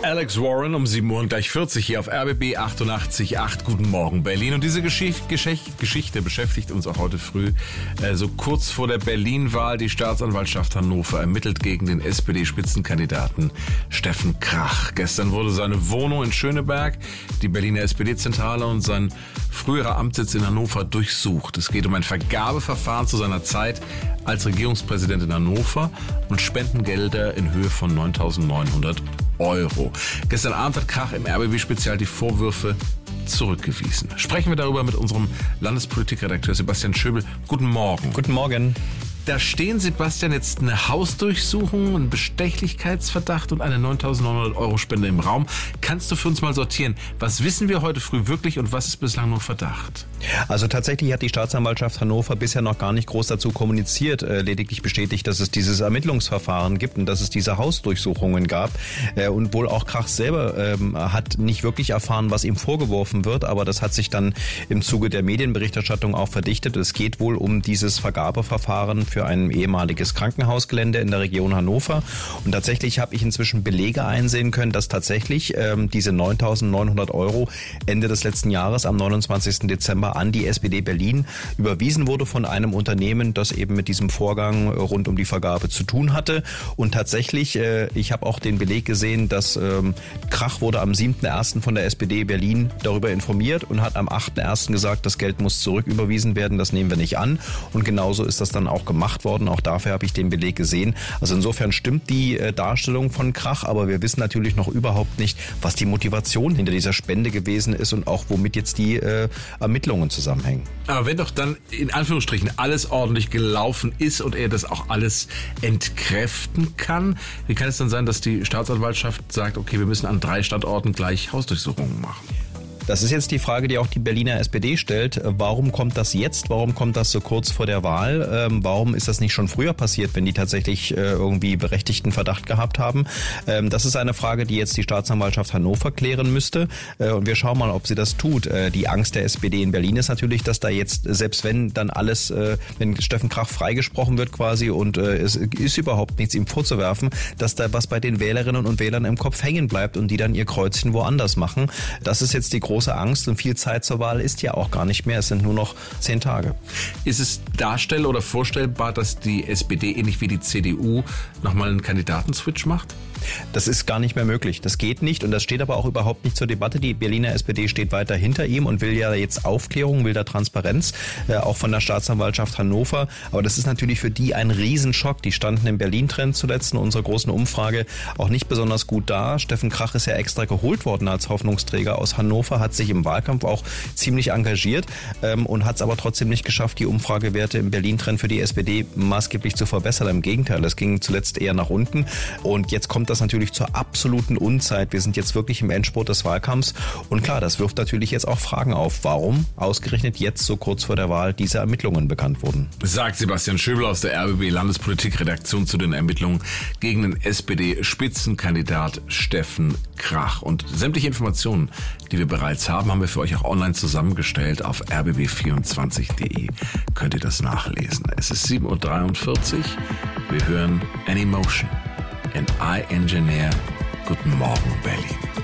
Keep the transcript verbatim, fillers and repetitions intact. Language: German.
Alex Warren um sieben Uhr und gleich vierzig hier auf R B B achtundachtzig Komma acht. Guten Morgen, Berlin. Und diese Geschichte, Geschichte beschäftigt uns auch heute früh. Äh, so kurz vor der Berlin-Wahl. Die Staatsanwaltschaft Hannover ermittelt gegen den S P D-Spitzenkandidaten Steffen Krach. Gestern wurde seine Wohnung in Schöneberg, die Berliner S P D-Zentrale und sein früherer Amtssitz in Hannover durchsucht. Es geht um ein Vergabeverfahren zu seiner Zeit als Regierungspräsident in Hannover und Spendengelder in Höhe von neuntausendneunhundert Euro. Gestern Abend hat Krach im R B B-Spezial die Vorwürfe zurückgewiesen. Sprechen wir darüber mit unserem Landespolitikredakteur Sebastian Schöbel. Guten Morgen. Guten Morgen. Da stehen, Sebastian, jetzt eine Hausdurchsuchung, ein Bestechlichkeitsverdacht und eine neuntausendneunhundert Euro Spende im Raum. Kannst du für uns mal sortieren, was wissen wir heute früh wirklich und was ist bislang nur Verdacht? Also tatsächlich hat die Staatsanwaltschaft Hannover bisher noch gar nicht groß dazu kommuniziert, äh, lediglich bestätigt, dass es dieses Ermittlungsverfahren gibt und dass es diese Hausdurchsuchungen gab. Äh, und wohl auch Krach selber ähm, hat nicht wirklich erfahren, was ihm vorgeworfen wird, aber das hat sich dann im Zuge der Medienberichterstattung auch verdichtet. Es geht wohl um dieses Vergabeverfahren für ein ehemaliges Krankenhausgelände in der Region Hannover. Und tatsächlich habe ich inzwischen Belege einsehen können, dass tatsächlich ähm, diese neuntausendneunhundert Euro Ende des letzten Jahres am neunundzwanzigsten Dezember an die S P D Berlin überwiesen wurde von einem Unternehmen, das eben mit diesem Vorgang rund um die Vergabe zu tun hatte. Und tatsächlich, äh, ich habe auch den Beleg gesehen, dass ähm, Krach wurde am siebten ersten von der S P D Berlin darüber informiert und hat am achten ersten gesagt, das Geld muss zurücküberwiesen werden, das nehmen wir nicht an. Und genauso ist das dann auch gemacht worden. Auch dafür habe ich den Beleg gesehen. Also insofern stimmt die äh, Darstellung von Krach, aber wir wissen natürlich noch überhaupt nicht, was die Motivation hinter dieser Spende gewesen ist und auch womit jetzt die äh, Ermittlungen zusammenhängen. Aber wenn doch dann in Anführungsstrichen alles ordentlich gelaufen ist und er das auch alles entkräften kann, wie kann es dann sein, dass die Staatsanwaltschaft sagt, okay, wir müssen an drei Standorten gleich Hausdurchsuchungen machen? Das ist jetzt die Frage, die auch die Berliner S P D stellt. Warum kommt das jetzt? Warum kommt das so kurz vor der Wahl? Ähm, warum ist das nicht schon früher passiert, wenn die tatsächlich äh, irgendwie berechtigten Verdacht gehabt haben? Ähm, das ist eine Frage, die jetzt die Staatsanwaltschaft Hannover klären müsste. Äh, und wir schauen mal, ob sie das tut. Äh, die Angst der S P D in Berlin ist natürlich, dass da jetzt, selbst wenn dann alles, äh, wenn Steffen Krach freigesprochen wird quasi und äh, es ist überhaupt nichts ihm vorzuwerfen, dass da was bei den Wählerinnen und Wählern im Kopf hängen bleibt und die dann ihr Kreuzchen woanders machen. Das ist jetzt die große große Angst und viel Zeit zur Wahl ist ja auch gar nicht mehr. Es sind nur noch zehn Tage. Ist es darstellbar oder vorstellbar, dass die S P D ähnlich wie die C D U nochmal einen Kandidatenswitch macht? Das ist gar nicht mehr möglich. Das geht nicht und das steht aber auch überhaupt nicht zur Debatte. Die Berliner S P D steht weiter hinter ihm und will ja jetzt Aufklärung, will da Transparenz, äh, auch von der Staatsanwaltschaft Hannover. Aber das ist natürlich für die ein Riesenschock. Die standen im Berlin-Trend zuletzt in unserer großen Umfrage auch nicht besonders gut da. Steffen Krach ist ja extra geholt worden als Hoffnungsträger aus Hannover, hat sich im Wahlkampf auch ziemlich engagiert ähm, und hat es aber trotzdem nicht geschafft, die Umfragewerte im Berlin-Trend für die S P D maßgeblich zu verbessern. Im Gegenteil, es ging zuletzt eher nach unten und jetzt kommt das natürlich zur absoluten Unzeit. Wir sind jetzt wirklich im Endspurt des Wahlkampfs und klar, das wirft natürlich jetzt auch Fragen auf. Warum ausgerechnet jetzt so kurz vor der Wahl diese Ermittlungen bekannt wurden? Sagt Sebastian Schöbel aus der R B B Landespolitikredaktion zu den Ermittlungen gegen den S P D-Spitzenkandidat Steffen Krach. Und sämtliche Informationen, die wir bereits haben, haben wir für euch auch online zusammengestellt. Auf r b b vierundzwanzig punkt d e könnt ihr das nachlesen. Es ist sieben Uhr dreiundvierzig. Wir hören An Emotion. And I Engineer. Guten Morgen, Berlin.